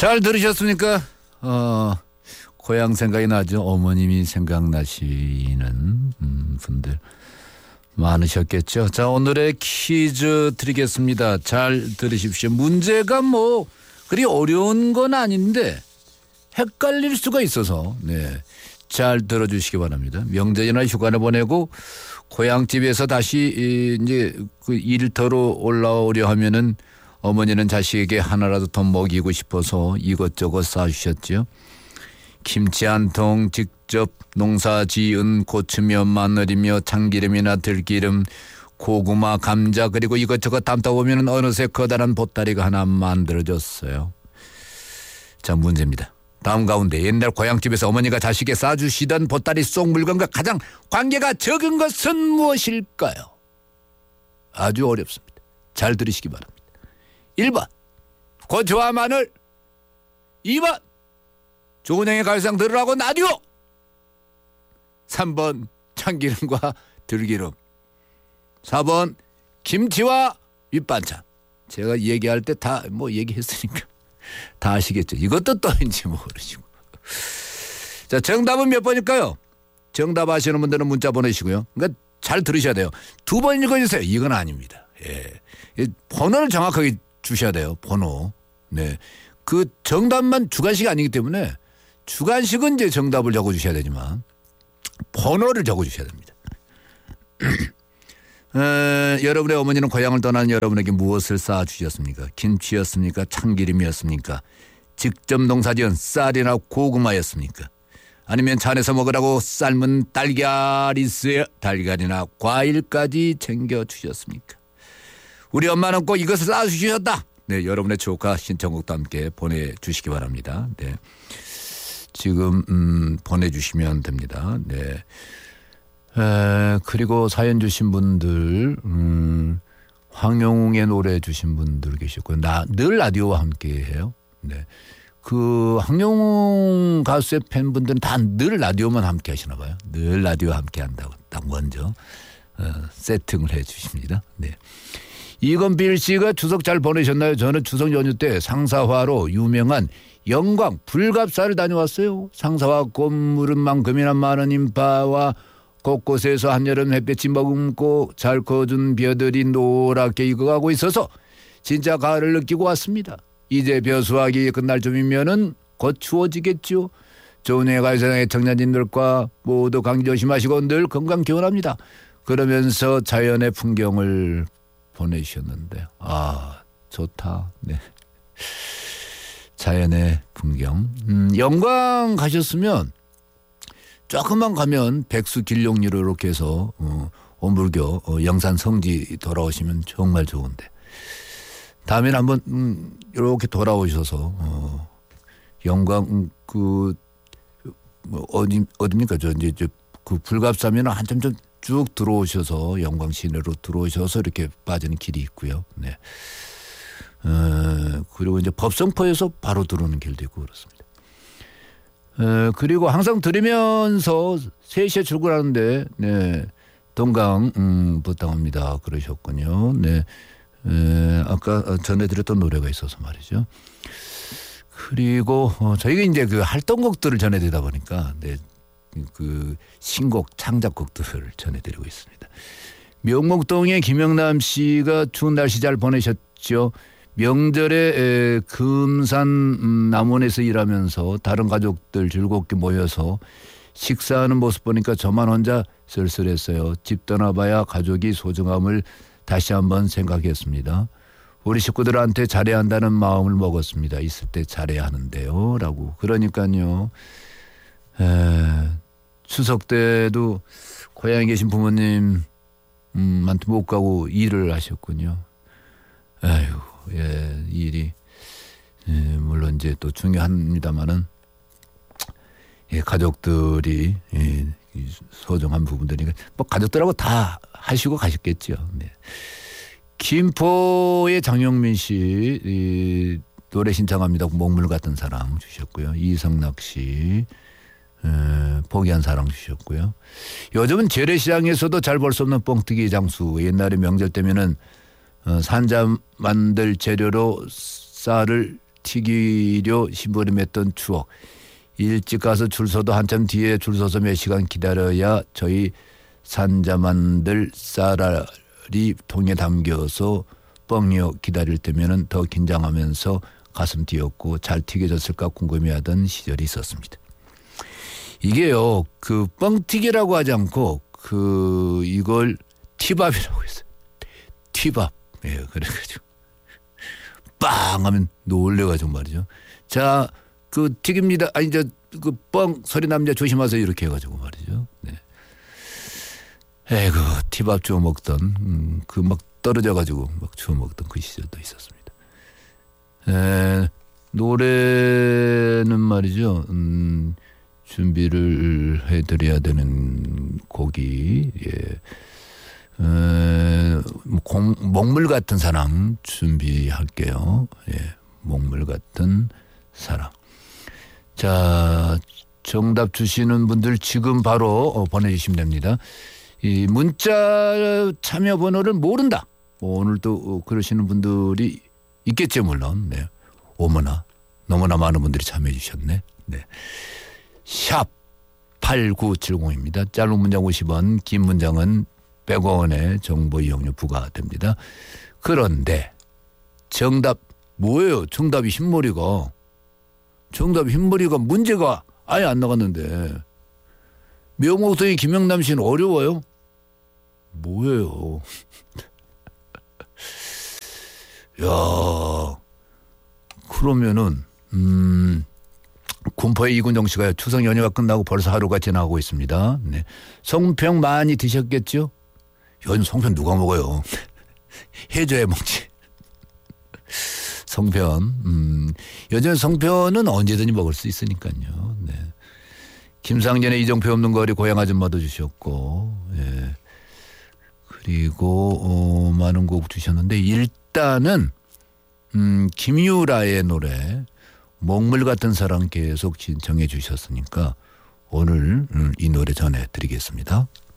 잘 들으셨습니까? 고향 생각이 나죠. 어머님이 생각나시는 분들 많으셨겠죠. 자, 오늘의 퀴즈 드리겠습니다. 잘 들으십시오. 문제가 뭐 그리 어려운 건 아닌데 헷갈릴 수가 있어서 잘 들어주시기 바랍니다. 명절이나 휴가를 보내고 고향집에서 다시 이제 그 일터로 올라오려 하면은 어머니는 자식에게 하나라도 더 먹이고 싶어서 이것저것 싸주셨죠. 김치 한 통, 직접 농사 지은 고추며 마늘이며 참기름이나 들기름, 고구마, 감자 그리고 이것저것 담다 보면 어느새 커다란 보따리가 하나 만들어졌어요. 자, 문제입니다. 다음 가운데 옛날 고향집에서 어머니가 자식에게 싸주시던 보따리 속 물건과 가장 관계가 적은 것은 무엇일까요? 아주 어렵습니다. 잘 들으시기 바랍니다. 1번 고추와 마늘, 2번 조은행의 가요상 들으라고 라디오, 3번 참기름과 들기름, 4번 김치와 밑반찬. 제가 얘기할 때 다 뭐 얘기했으니까 다 아시겠죠. 이것도 또인지 모르시고. 자, 정답은 몇 번일까요? 정답 아시는 분들은 문자 보내시고요. 그러니까 잘 들으셔야 돼요. 2번 읽어주세요. 이건 아닙니다. 번호를 정확하게 주셔야 돼요. 번호. 그 정답만 주관식이 아니기 때문에 주관식은 이제 정답을 적어주셔야 되지만 번호를 적어주셔야 됩니다. 여러분의 어머니는 고향을 떠난 여러분에게 무엇을 쌓아주셨습니까? 김치였습니까? 참기름이었습니까? 직접 농사지은 쌀이나 고구마였습니까? 아니면 잔에서 먹으라고 삶은 달걀이나 과일까지 챙겨주셨습니까? 우리 엄마는 꼭 이것을 쌓아주셨다. 여러분의 추억과 신청곡도 함께 보내주시기 바랍니다. 지금 보내주시면 됩니다. 그리고 사연 주신 분들, 황영웅의 노래 주신 분들 계셨고, 늘 라디오와 함께 해요. 그 황영웅 가수의 팬분들은 다 늘 라디오만 함께 하시나 봐요. 늘 라디오와 함께 한다고 딱 먼저 세팅을 해 주십니다. 이건빌 씨가 추석 잘 보내셨나요? 저는 추석 연휴 때 상사화로 유명한 영광 불갑사를 다녀왔어요. 상사화 꽃무릇만큼이나 많은 인파와 곳곳에서 한여름 햇볕이 머금고 잘 커준 벼들이 노랗게 익어가고 있어서 진짜 가을을 느끼고 왔습니다. 이제 벼 수확이 끝날 쯤이면은 곧 추워지겠죠. 좋은 해가 세상의 청년진들과 모두 감기 조심하시고 늘 건강 기원합니다. 그러면서 자연의 풍경을 보내주셨는데 좋다. 자연의 풍경. 영광 가셨으면 조금만 가면 백수 길룡리로 이렇게 해서 오물교 영산 성지 돌아오시면 정말 좋은데 다음에는 한번 이렇게 돌아오셔서 영광 어디입니까? 그 불갑사면 한참 좀 쭉 들어오셔서 영광 시내로 들어오셔서 이렇게 빠지는 길이 있고요. 그리고 이제 법성포에서 바로 들어오는 길도 있고 그렇습니다. 그리고 항상 들으면서 3시에 출근하는데 동강 부탁합니다 그러셨군요. 아까 전해드렸던 노래가 있어서 말이죠. 그리고 저희가 이제 그 활동곡들을 전해드리다 보니까 그 신곡 창작곡들을 전해드리고 있습니다. 명목동의 김영남 씨가 추운 날씨 잘 보내셨죠. 명절에 금산 남원에서 일하면서 다른 가족들 즐겁게 모여서 식사하는 모습 보니까 저만 혼자 쓸쓸했어요. 집 떠나봐야 가족이 소중함을 다시 한번 생각했습니다. 우리 식구들한테 잘해야 한다는 마음을 먹었습니다. 있을 때 잘해야 하는데요 라고. 그러니까요. 추석 때도 고향에 계신 부모님한테 못 가고 일을 하셨군요. 일이 물론 이제 또 중요합니다만은 가족들이 소중한 부분들이니까 뭐 가족들하고 다 하시고 가셨겠죠. 김포의 장영민 씨 노래 신청합니다. 먹물 같은 사랑 주셨고요. 이성락 씨 포기한 사랑 주셨고요. 요즘은 재래시장에서도 잘 볼 수 없는 뻥튀기 장수. 옛날에 명절 때면은 산자 만들 재료로 쌀을 뻥튀기료 심부름했던 추억. 일찍 가서 줄 서도 한참 뒤에 줄 서서 몇 시간 기다려야 저희 산자만들 쌀알이 통에 담겨서 뻥이요 기다릴 때면은 더 긴장하면서 가슴 뛰었고 잘 튀겨졌을까 궁금해하던 시절이 있었습니다. 이게요, 그 뻥튀기라고 하지 않고 이걸 티밥이라고 했어요. 티밥. 예, 그래가지고 빵 하면 놀래가지고 말이죠. 자, 그 튀깁니다. 아니 그 뻥 소리 남자 조심하세요. 이렇게 해가지고 말이죠. 네. 에이그 티밥 주워 먹던 그 막 떨어져가지고 막 주워 먹던 그 시절도 있었습니다. 노래는 말이죠. 준비를 해드려야 되는 곡이 먹물 같은 사랑 준비할게요. 예, 먹물 같은 사랑. 자, 정답 주시는 분들 지금 바로 보내주시면 됩니다. 이 문자 참여 번호를 모른다. 오늘도 그러시는 분들이 있겠죠, 물론. 네. 어머나, 너무나 많은 분들이 참여해 주셨네. 네. 샵 8970입니다. 짧은 문장 50원, 긴 문장은 100원의 정보 이용료 부과됩니다. 그런데 정답 뭐예요? 정답이 흰머리가 문제가 아예 안 나갔는데 명목동의 김영남 씨는 어려워요? 뭐예요? 야, 그러면은 군포의 이군정 씨가요. 추석 연휴가 끝나고 벌써 하루가 지나고 있습니다. 네. 송편 많이 드셨겠죠? 요즘 송편 누가 먹어요? 해줘야 먹지. 송편. 요즘 송편은 언제든지 먹을 수 있으니까요. 네. 김상전의 이정표 없는 거리 고향 아줌마도 주셨고, 예. 그리고 많은 곡 주셨는데 일단은 김유라의 노래 먹물 같은 사랑 계속 신청해 주셨으니까 오늘 이 노래 전해드리겠습니다.